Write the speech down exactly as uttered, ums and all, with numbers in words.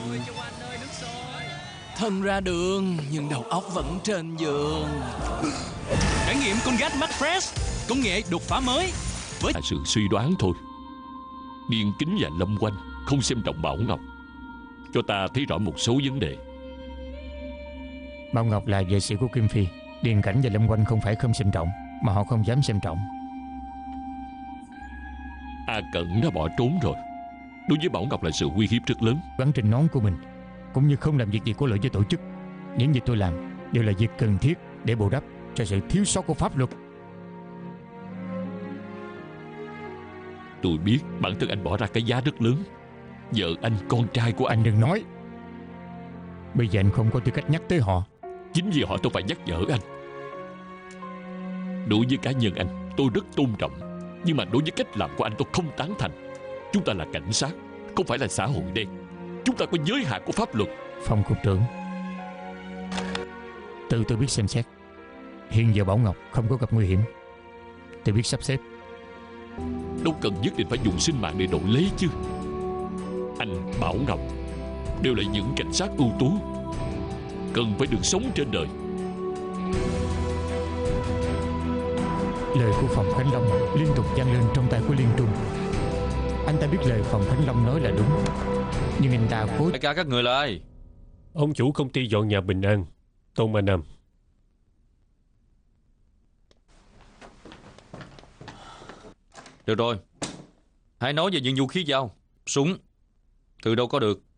Thân ra đường nhưng đầu óc vẫn trên giường. Trải nghiệm con Gat Max Fresh, công nghệ đột phá mới. Với là sự suy đoán thôi. Điền Kính và Lâm Oanh không xem trọng Bảo Ngọc, cho ta thấy rõ một số vấn đề. Bảo Ngọc là vệ sĩ của Kim Phi. Điền Cảnh và Lâm Oanh không phải không xem trọng, mà họ không dám xem trọng. A Cẩn đã bỏ trốn rồi. Đối với Bảo Ngọc là sự uy hiếp rất lớn. Gắn trên nón của mình, cũng như không làm việc gì có lợi cho tổ chức. Những gì tôi làm đều là việc cần thiết để bù đắp cho sự thiếu sót của pháp luật. Tôi biết bản thân anh bỏ ra cái giá rất lớn. Vợ anh, con trai của anh. Anh đừng nói. Bây giờ anh không có tư cách nhắc tới họ. Chính vì họ tôi phải nhắc nhở anh. Đối với cá nhân anh, tôi rất tôn trọng, nhưng mà đối với cách làm của anh tôi không tán thành. Chúng ta là cảnh sát, không phải là xã hội đen. Chúng ta có giới hạn của pháp luật. Phòng cục trưởng, tự tôi biết xem xét. Hiện giờ Bảo Ngọc không có gặp nguy hiểm, tôi biết sắp xếp. Đâu cần nhất định phải dùng sinh mạng để đổi lấy chứ. Anh, Bảo Ngọc đều là những cảnh sát ưu tú, cần phải được sống trên đời. Lời của Phòng Khánh Long liên tục vang lên trong tai của Liên Trung. Anh ta biết lời Phòng Khánh Long nói là đúng, nhưng anh ta cố. Tất cả các người lại. Ông chủ công ty dọn nhà Bình An, Tôn Ma Nam. Được rồi, hãy nói về những vũ khí dao, súng từ đâu có được.